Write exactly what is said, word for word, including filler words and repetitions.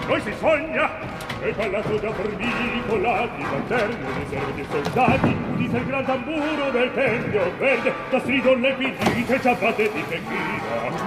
Noi si sogna! E ballato da formicola, di lanterne, di servi e soldati, udite il gran tamburo del tempio verde, da strido le pidite, ciabatte di tequila.